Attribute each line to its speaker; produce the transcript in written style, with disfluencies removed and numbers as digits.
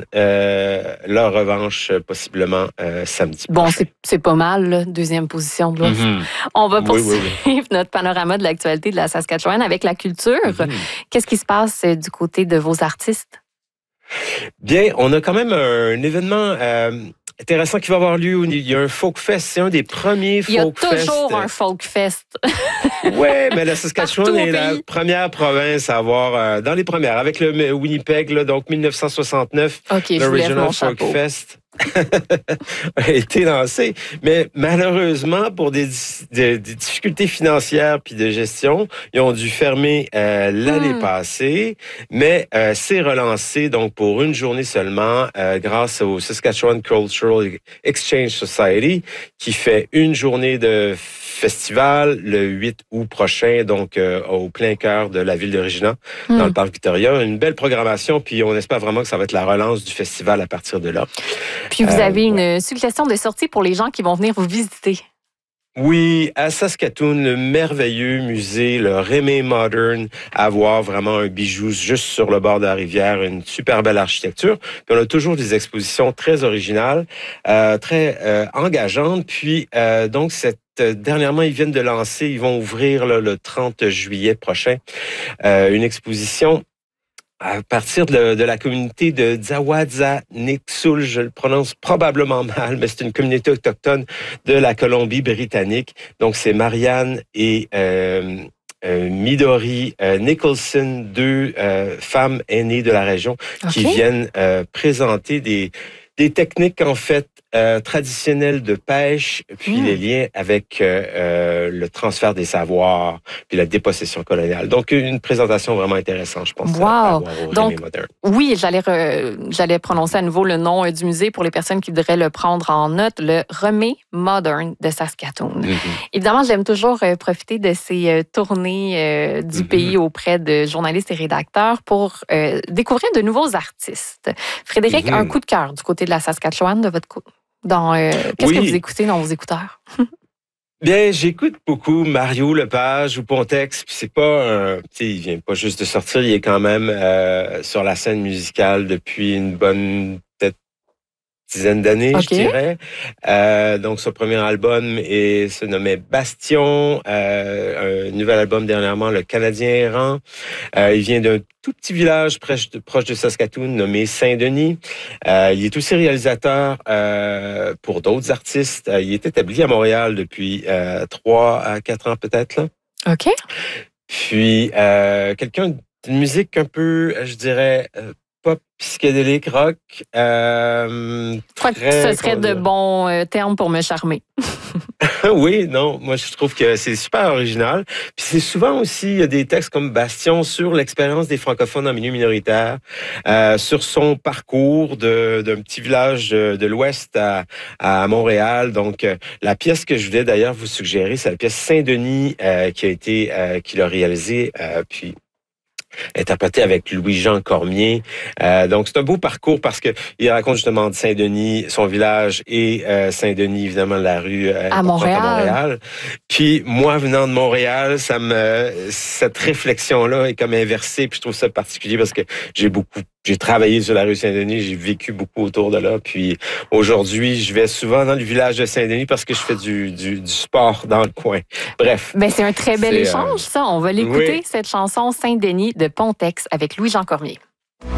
Speaker 1: leur revanche possiblement samedi prochain.
Speaker 2: C'est pas mal, là, deuxième position de l'Ouest. On va poursuivre notre panorama de l'actualité de la Saskatchewan avec la culture. Qu'est-ce qui se passe du côté de vos artistes?
Speaker 1: Bien, on a quand même un événement intéressant qui va avoir lieu. Il y a un folk fest. C'est un des premiers folk fest.
Speaker 2: Il y a toujours un folk fest.
Speaker 1: Oui, mais la Saskatchewan est la première province à avoir, dans les premières, avec le Winnipeg, là, donc 1969, l'Original Folk Fest a été lancé. Mais malheureusement, pour des difficultés financières puis de gestion, ils ont dû fermer l'année passée. Mais c'est relancé donc pour une journée seulement grâce au Saskatchewan Cultural Exchange Society qui fait une journée de festival le 8 août prochain, donc au plein cœur de la ville de Regina, dans le parc Victoria. Une belle programmation, puis on espère vraiment que ça va être la relance du festival à partir de là.
Speaker 2: Puis vous avez une suggestion de sortie pour les gens qui vont venir vous visiter.
Speaker 1: Oui, à Saskatoon, le merveilleux musée, le Remé Modern, à voir vraiment un bijou juste sur le bord de la rivière, une super belle architecture. Puis on a toujours des expositions très originales, très engageantes. Puis donc dernièrement, ils viennent de lancer, ils vont ouvrir là, le 30 juillet prochain, une exposition à partir de la communauté de Zawadza-Nixul, je le prononce probablement mal, mais c'est une communauté autochtone de la Colombie-Britannique. Donc, c'est Marianne et Midori Nicholson, deux femmes aînées de la région, qui viennent présenter des techniques, en fait, traditionnelles de pêche, puis les liens avec le transfert des savoirs, puis la dépossession coloniale. Donc, une présentation vraiment intéressante, je pense.
Speaker 2: Wow! Donc, oui, j'allais prononcer à nouveau le nom du musée pour les personnes qui voudraient le prendre en note, le Remé Modern de Saskatoon. Évidemment, j'aime toujours profiter de ces tournées du pays auprès de journalistes et rédacteurs pour découvrir de nouveaux artistes. Frédéric, un coup de cœur du côté de la Saskatchewan, de votre côté? Qu'est-ce que vous écoutez dans vos écouteurs?
Speaker 1: Bien, j'écoute beaucoup Mario Lepage ou Pontex, puis c'est pas il vient pas juste de sortir, il est quand même sur la scène musicale depuis une bonne dizaine d'années, je dirais. Donc, son premier album se nommait Bastion. Un nouvel album dernièrement, Le Canadien errant. Il vient d'un tout petit village proche de Saskatoon nommé Saint-Denis. Il est aussi réalisateur pour d'autres artistes. Il est établi à Montréal depuis 3 à 4 ans peut-être. Là.
Speaker 2: OK.
Speaker 1: Puis, quelqu'un d'une musique un peu, je dirais... pop, psychédélique, rock.
Speaker 2: Je crois que ce serait de bons termes pour me charmer.
Speaker 1: Oui, non, moi je trouve que c'est super original. Puis c'est souvent aussi, il y a des textes comme Bastion sur l'expérience des francophones en milieu minoritaire, sur son parcours d'un petit village de l'Ouest à Montréal. Donc, la pièce que je voulais d'ailleurs vous suggérer, c'est la pièce Saint-Denis qu'il a réalisée, puis interprété avec Louis-Jean Cormier. Donc, c'est un beau parcours parce que il raconte justement de Saint-Denis, son village, et Saint-Denis, évidemment, la rue
Speaker 2: à Montréal.
Speaker 1: Puis, moi, venant de Montréal, cette réflexion-là est comme inversée. Puis, je trouve ça particulier parce que j'ai travaillé sur la rue Saint-Denis, j'ai vécu beaucoup autour de là. Puis, aujourd'hui, je vais souvent dans le village de Saint-Denis parce que je fais du sport dans le coin. Bref.
Speaker 2: Ben, c'est un très bel échange, ça. On va l'écouter, cette chanson Saint-Denis de Pontex avec Louis-Jean Cormier.